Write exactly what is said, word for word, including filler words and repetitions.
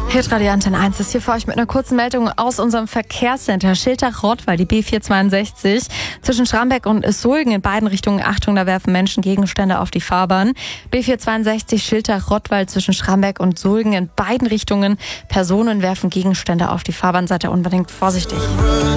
Hitradio Antenne eins ist hier für euch mit einer kurzen Meldung aus unserem Verkehrscenter. Schiltach-Rottweil, die B vierhundertzweiundsechzig. Zwischen Schramberg und Sulgen in beiden Richtungen. Achtung, da werfen Menschen Gegenstände auf die Fahrbahn. B vierhundertzweiundsechzig Schiltach-Rottweil zwischen Schramberg und Sulgen in beiden Richtungen. Personen werfen Gegenstände auf die Fahrbahn. Seid ihr unbedingt vorsichtig.